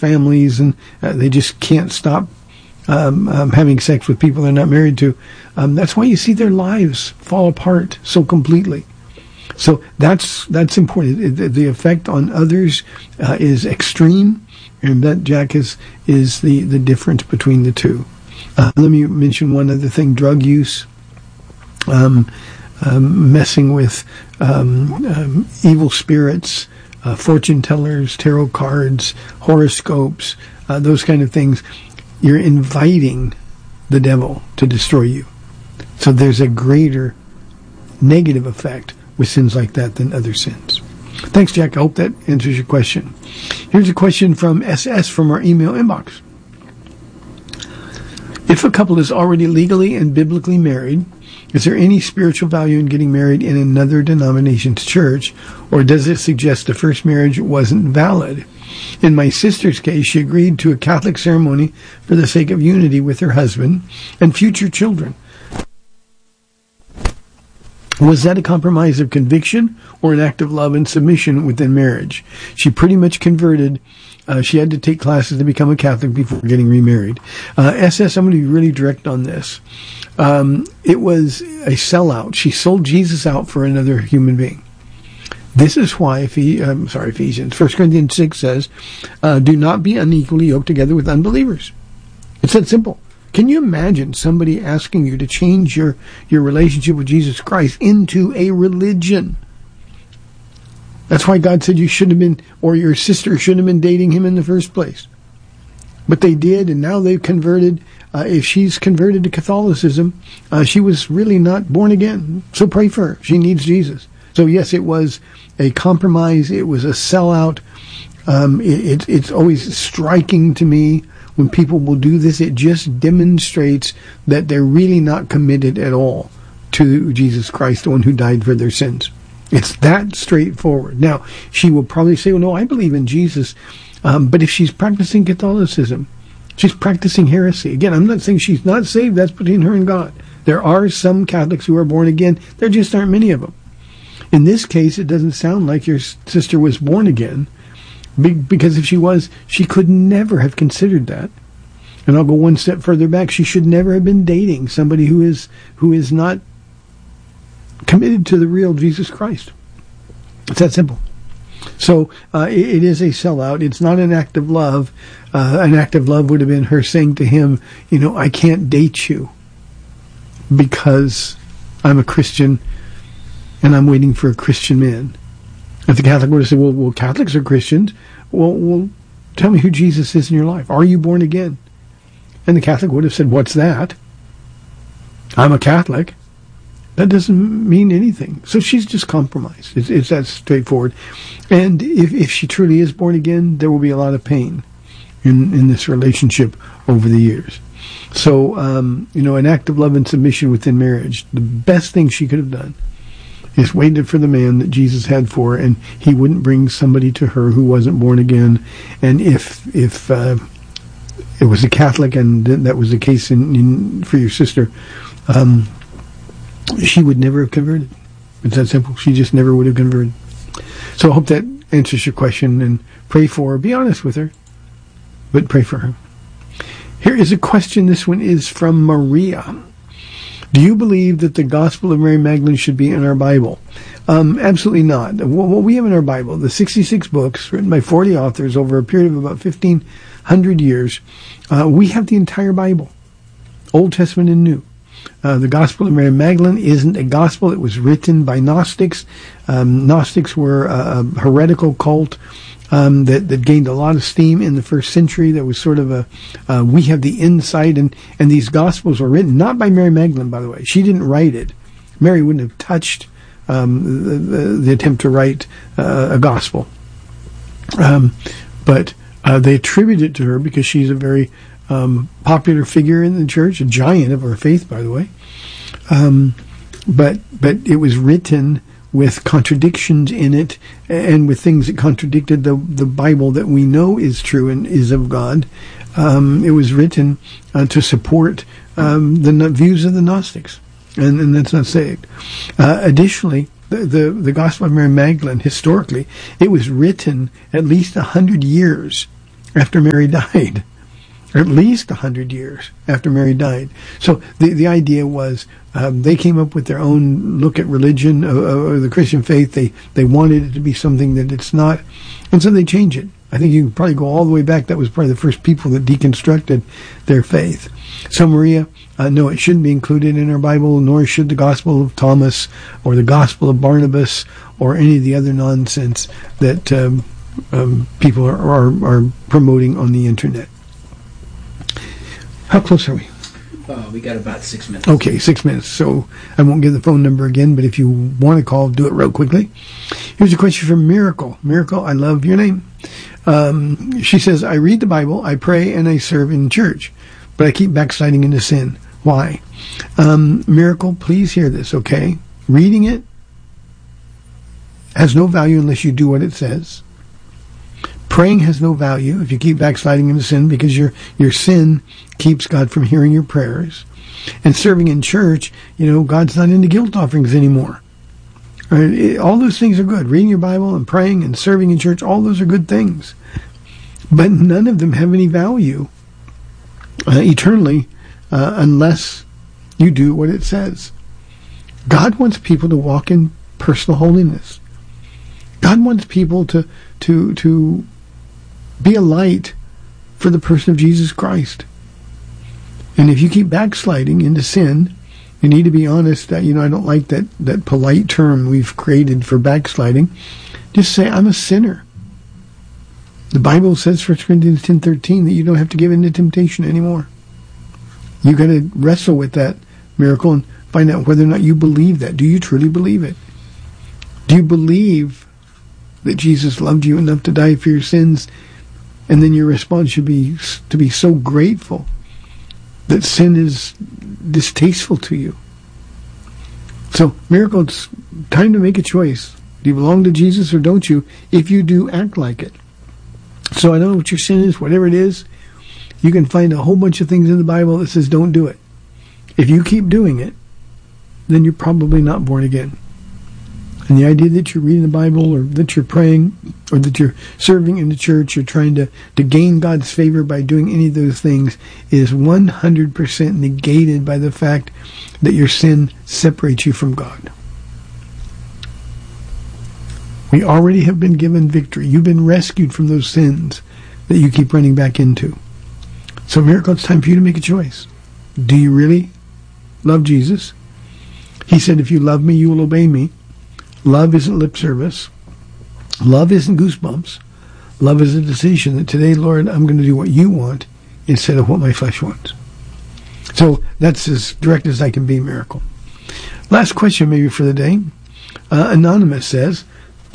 families, and they just can't stop having sex with people they're not married to. That's why you see their lives fall apart so completely. So that's important. The effect on others is extreme, and that, Jack, is the difference between the two. Let me mention one other thing: drug use, messing with evil spirits, fortune tellers, tarot cards, horoscopes, those kind of things. You're inviting the devil to destroy you. So there's a greater negative effect with sins like that than other sins. Thanks, Jack. I hope that answers your question. Here's a question from SS from our email inbox. If a couple is already legally and biblically married, is there any spiritual value in getting married in another denomination's church, or does it suggest the first marriage wasn't valid? In my sister's case, she agreed to a Catholic ceremony for the sake of unity with her husband and future children. Was that a compromise of conviction or an act of love and submission within marriage? She pretty much converted. She had to take classes to become a Catholic before getting remarried. SS, I'm going to be really direct on this. It was a sellout. She sold Jesus out for another human being. This is why Ephesians, 1 Corinthians 6 says, do not be unequally yoked together with unbelievers. It's that simple. Can you imagine somebody asking you to change your relationship with Jesus Christ into a religion? That's why God said you shouldn't have been, or your sister shouldn't have been dating him in the first place. But they did, and now they've converted. If she's converted to Catholicism, she was really not born again. So pray for her. She needs Jesus. So yes, it was a compromise. It was a sellout. It's always striking to me when people will do this. It just demonstrates that they're really not committed at all to Jesus Christ, the one who died for their sins. It's that straightforward. Now, she will probably say, well, no, I believe in Jesus. But if she's practicing Catholicism, she's practicing heresy. Again, I'm not saying she's not saved. That's between her and God. There are some Catholics who are born again. There just aren't many of them. In this case, it doesn't sound like your sister was born again, because if she was, she could never have considered that. And I'll go one step further back. She should never have been dating somebody who is not committed to the real Jesus Christ. It's that simple. So it is a sellout. It's not an act of love. An act of love would have been her saying to him, I can't date you because I'm a Christian and I'm waiting for a Christian man. If the Catholic would have said, well, Catholics are Christians. Well, tell me who Jesus is in your life. Are you born again? And the Catholic would have said, what's that? I'm a Catholic. That doesn't mean anything. So she's just compromised. It's that straightforward. And if she truly is born again, there will be a lot of pain in this relationship over the years. So, an act of love and submission within marriage, the best thing she could have done is waited for the man that Jesus had for her, and he wouldn't bring somebody to her who wasn't born again. And if it was a Catholic, and that was the case for your sister, she would never have converted. It's that simple. She just never would have converted. So I hope that answers your question, and pray for her. Be honest with her, but pray for her. Here is a question. This one is from Maria. Do you believe that the Gospel of Mary Magdalene should be in our Bible? Absolutely not. What we have in our Bible, the 66 books written by 40 authors over a period of about 1,500 years, we have the entire Bible, Old Testament and New. The Gospel of Mary Magdalene isn't a gospel. It was written by Gnostics. Gnostics were a heretical cult that gained a lot of steam in the first century. That was sort of we have the insight, and these Gospels were written not by Mary Magdalene, by the way. She didn't write it. Mary wouldn't have touched the attempt to write a gospel. But they attribute it to her because she's a very popular figure in the church, a giant of our faith, by the way. But it was written with contradictions in it, and with things that contradicted the Bible that we know is true and is of God. It was written to support the views of the Gnostics, and that's not saved. Additionally, the Gospel of Mary Magdalene, historically, it was written at least 100 years after Mary died, or at least 100 years after Mary died. So the idea was they came up with their own look at religion, or the Christian faith. They wanted it to be something that it's not, and so they changed it. I think you can probably go all the way back. That was probably the first people that deconstructed their faith. So Maria, no, it shouldn't be included in our Bible, nor should the Gospel of Thomas or the Gospel of Barnabas or any of the other nonsense that people are promoting on the internet. How close are we? We got about 6 minutes. Okay, 6 minutes. So I won't give the phone number again, but if you want to call, do it real quickly. Here's a question from Miracle. Miracle, I love your name. She says, I read the Bible, I pray, and I serve in church, but I keep backsliding into sin. Why? Miracle, please hear this, okay? Reading it has no value unless you do what it says. Praying has no value if you keep backsliding into sin, because your sin keeps God from hearing your prayers. And serving in church, God's not into guilt offerings anymore. All those things are good. Reading your Bible and praying and serving in church, all those are good things. But none of them have any value eternally unless you do what it says. God wants people to walk in personal holiness. God wants people to be a light for the person of Jesus Christ. And if you keep backsliding into sin, you need to be honest that, I don't like that polite term we've created for backsliding. Just say, I'm a sinner. The Bible says, 1 Corinthians 10:13, that you don't have to give in to temptation anymore. You got to wrestle with that, Miracle, and find out whether or not you believe that. Do you truly believe it? Do you believe that Jesus loved you enough to die for your sins? And then your response should be to be so grateful that sin is distasteful to you. So, Miracle, it's time to make a choice. Do you belong to Jesus or don't you? If you do, act like it. So I don't know what your sin is, whatever it is. You can find a whole bunch of things in the Bible that says don't do it. If you keep doing it, then you're probably not born again. And the idea that you're reading the Bible, or that you're praying, or that you're serving in the church, you're trying to gain God's favor by doing any of those things, is 100% negated by the fact that your sin separates you from God. We already have been given victory. You've been rescued from those sins that you keep running back into. So, Miracle, it's time for you to make a choice. Do you really love Jesus? He said, if you love me, you will obey me. Love isn't lip service. Love isn't goosebumps. Love is a decision that today, Lord, I'm going to do what you want instead of what my flesh wants. So that's as direct as I can be, Miracle. Last question maybe for the day. Anonymous says,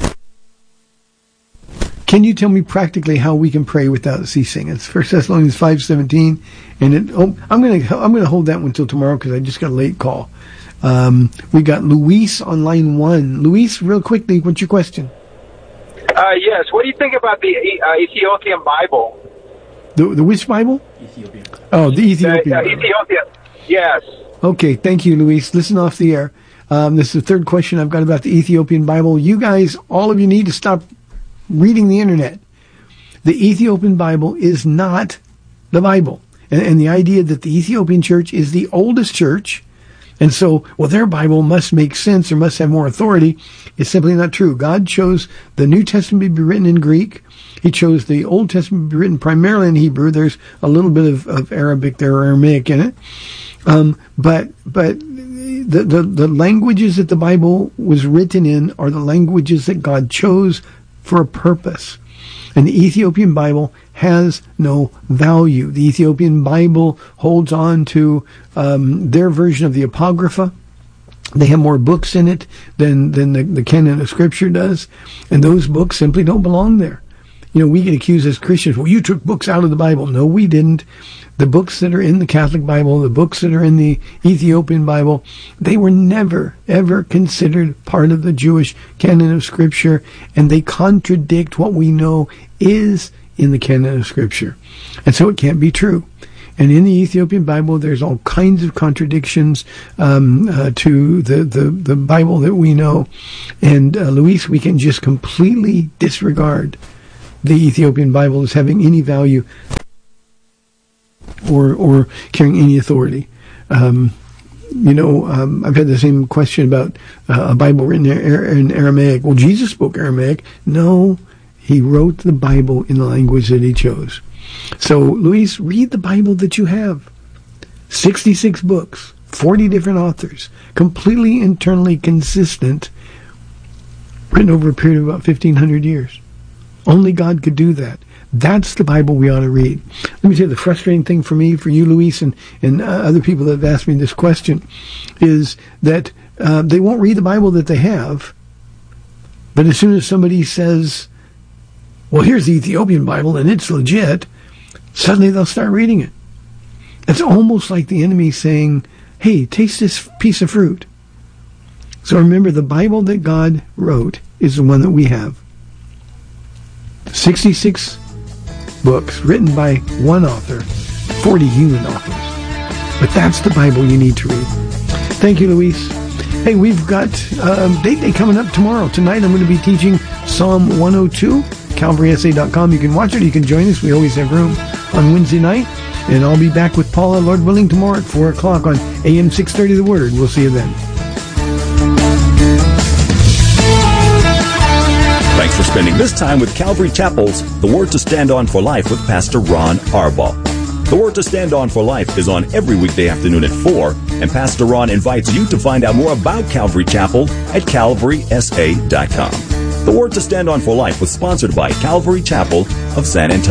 can you tell me practically how we can pray without ceasing? It's 1 Thessalonians 5:17, and I'm going to hold that one until tomorrow because I just got a late call. We got Luis on line 1. Luis, real quickly, what's your question? Yes. What do you think about the Ethiopian Bible? The which Bible? Ethiopian. Oh, the Ethiopian Bible. Ethiopia. Yes. Okay, thank you, Luis. Listen off the air. This is the third question I've got about the Ethiopian Bible. You guys, all of you need to stop reading the internet. The Ethiopian Bible is not the Bible. And the idea that the Ethiopian church is the oldest church, and so, their Bible must make sense or must have more authority, is simply not true. God chose the New Testament to be written in Greek. He chose the Old Testament to be written primarily in Hebrew. There's a little bit of Arabic there, or Aramaic in it. But the languages that the Bible was written in are the languages that God chose for a purpose. And the Ethiopian Bible has no value. The Ethiopian Bible holds on to their version of the Apocrypha. They have more books in it than the canon of Scripture does. And those books simply don't belong there. We get accused as Christians, well, you took books out of the Bible. No, we didn't. The books that are in the Catholic Bible, the books that are in the Ethiopian Bible, they were never, ever considered part of the Jewish canon of Scripture, and they contradict what we know is in the canon of Scripture. And so it can't be true. And in the Ethiopian Bible, there's all kinds of contradictions to the Bible that we know. And, Luis, we can just completely disregard the Ethiopian Bible as having any value or carrying any authority. I've had the same question about a Bible written in Aramaic. Well, Jesus spoke Aramaic. No, he wrote the Bible in the language that he chose. So, Luis, read the Bible that you have. 66 books, 40 different authors, completely internally consistent, written over a period of about 1,500 years. Only God could do that. That's the Bible we ought to read. Let me tell you, the frustrating thing for me, for you, Luis, and other people that have asked me this question, is that they won't read the Bible that they have, but as soon as somebody says, well, here's the Ethiopian Bible, and it's legit, suddenly they'll start reading it. It's almost like the enemy saying, hey, taste this piece of fruit. So remember, the Bible that God wrote is the one that we have. 66 books written by one author, 40 human authors. But that's the Bible you need to read. Thank you, Luis. Hey, we've got date day coming up tomorrow. Tonight I'm going to be teaching Psalm 102, CalvarySA.com. You can watch it. You can join us. We always have room on Wednesday night. And I'll be back with Paula, Lord willing, tomorrow at 4 o'clock on AM 630 The Word. We'll see you then. Thanks for spending this time with Calvary Chapel's The Word to Stand On for Life with Pastor Ron Arbaugh. The Word to Stand On for Life is on every weekday afternoon at 4, and Pastor Ron invites you to find out more about Calvary Chapel at CalvarySA.com. The Word to Stand On for Life was sponsored by Calvary Chapel of San Antonio.